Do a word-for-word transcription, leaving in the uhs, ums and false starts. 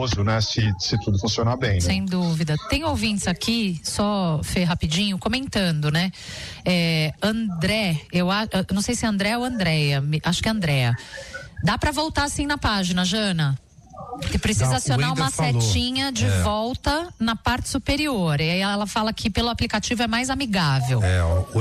curioso, né, se, se tudo funcionar bem, né? Sem dúvida. Tem ouvintes aqui, só, Fê, rapidinho, comentando, né? É, André, eu, eu não sei se é André ou Andréia, acho que é Andréia. Dá pra voltar assim na página, Jana? Que precisa Dá, acionar uma falou. setinha de é. volta na parte superior. E aí ela fala que pelo aplicativo é mais amigável. É, o